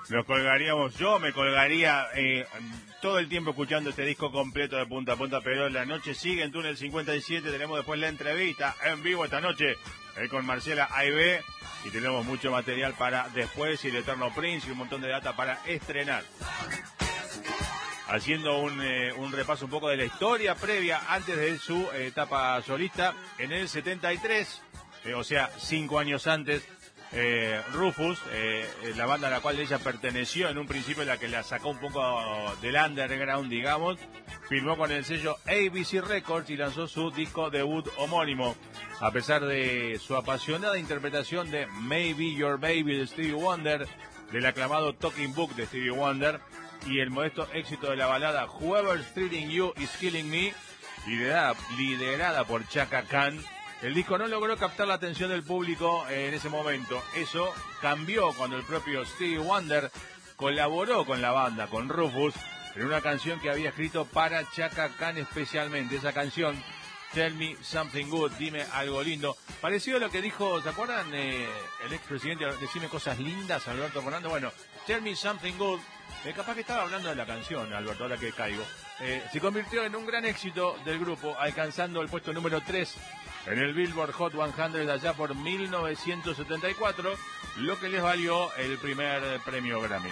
Nos colgaríamos, yo me colgaría todo el tiempo escuchando este disco completo de punta a punta, pero la noche sigue en Túnel 57, tenemos después la entrevista en vivo esta noche con Marcela A&B y tenemos mucho material para después y el Eterno Prince y un montón de data para estrenar. Haciendo un repaso un poco de la historia previa antes de su etapa solista en el 73, o sea, 5 años antes. Rufus, la banda a la cual ella perteneció en un principio, la que la sacó un poco del underground, digamos, firmó con el sello ABC Records y lanzó su disco debut homónimo. A pesar de su apasionada interpretación de Maybe Your Baby de Stevie Wonder, del aclamado Talking Book de Stevie Wonder y el modesto éxito de la balada Whoever's Treating You Is Killing Me, liderada por Chaka Khan, el disco no logró captar la atención del público en ese momento. Eso cambió cuando el propio Stevie Wonder colaboró con la banda, con Rufus, en una canción que había escrito para Chaka Khan especialmente. Esa canción, Tell Me Something Good, dime algo lindo. Parecido a lo que dijo, ¿se acuerdan? El expresidente, decime cosas lindas, Alberto Fernández. Bueno, Tell Me Something Good, capaz que estaba hablando de la canción, Alberto, ahora que caigo. Se convirtió en un gran éxito del grupo, alcanzando el puesto número 3 en el Billboard Hot 100 allá por 1974, lo que les valió el primer premio Grammy.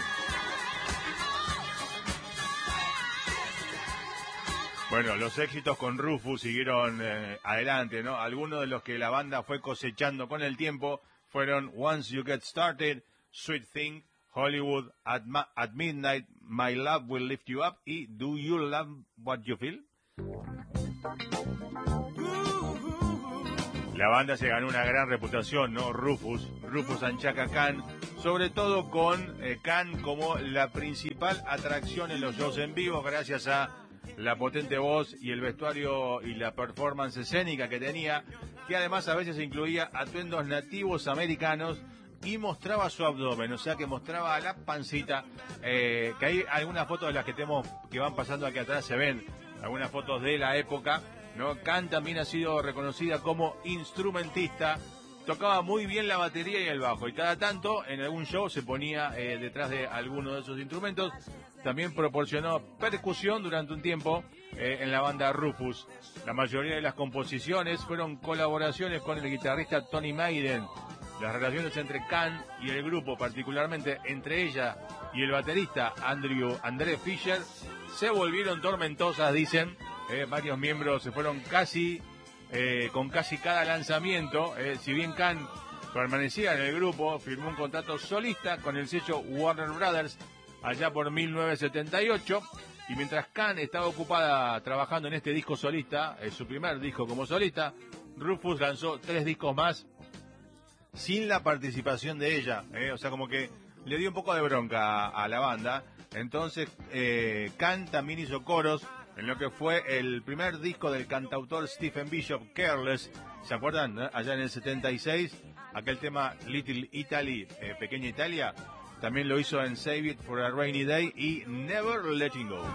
Bueno, los éxitos con Rufus siguieron adelante, ¿no? Algunos de los que la banda fue cosechando con el tiempo fueron Once You Get Started, Sweet Thing, Hollywood, at Midnight, My Love Will Lift You Up y Do You Love What You Feel. La banda se ganó una gran reputación, ¿no? Rufus and Chaka Khan, sobre todo con Khan como la principal atracción en los shows en vivo, gracias a la potente voz y el vestuario y la performance escénica que tenía, que además a veces incluía atuendos nativos americanos y mostraba su abdomen, o sea que mostraba la pancita, que hay algunas fotos de las que tenemos que van pasando aquí atrás, se ven algunas fotos de la época, ¿no? Khan también ha sido reconocida como instrumentista, tocaba muy bien la batería y el bajo, y cada tanto en algún show se ponía detrás de alguno de esos instrumentos. También proporcionó percusión durante un tiempo en la banda Rufus. La mayoría de las composiciones fueron colaboraciones con el guitarrista Tony Maiden. Las relaciones entre Khan y el grupo, particularmente entre ella y el baterista André Fischer, se volvieron tormentosas, dicen. Varios miembros se fueron con casi cada lanzamiento. Si bien Khan permanecía en el grupo, firmó un contrato solista con el sello Warner Brothers allá por 1978, y mientras Khan estaba ocupada trabajando en este disco solista, su primer disco como solista, Rufus lanzó 3 discos más sin la participación de ella, o sea, como que le dio un poco de bronca a la banda. Entonces Khan también hizo coros en lo que fue el primer disco del cantautor Stephen Bishop, Careless. ¿Se acuerdan? Allá en el 76, aquel tema Little Italy, Pequeña Italia. También lo hizo en Save It for a Rainy Day y Never Letting Go.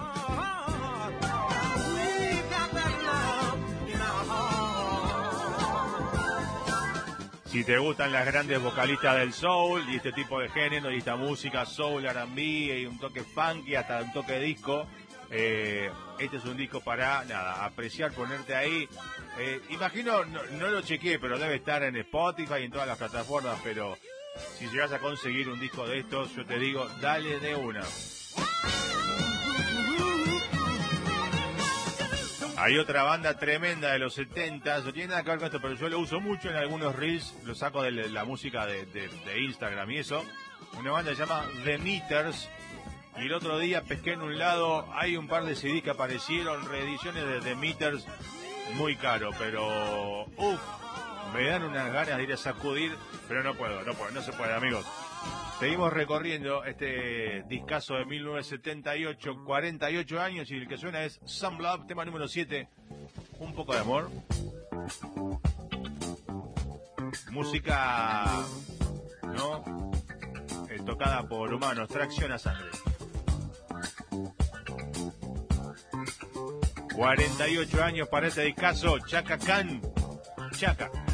Si te gustan las grandes vocalistas del soul y este tipo de género y esta música soul, R&B y un toque funky, hasta un toque disco, este es un disco para, apreciar, ponerte ahí. Imagino, no lo chequeé, pero debe estar en Spotify y en todas las plataformas, pero si llegas a conseguir un disco de estos, yo te digo, dale de una. Hay otra banda tremenda de los 70, no tiene nada que ver con esto, pero yo lo uso mucho en algunos reels, lo saco de la música de Instagram y eso. Una banda que se llama The Meters, y el otro día pesqué en un lado, hay un par de CDs que aparecieron, reediciones de The Meters, muy caro, pero me dan unas ganas de ir a sacudir, pero no se puede, amigos. Seguimos recorriendo este discazo de 1978, 48 años, y el que suena es Some Love, tema número 7, Un poco de amor. Música, ¿no? Tocada por humanos, tracción a sangre. 48 años para este discazo, Chaka Khan, Chaka.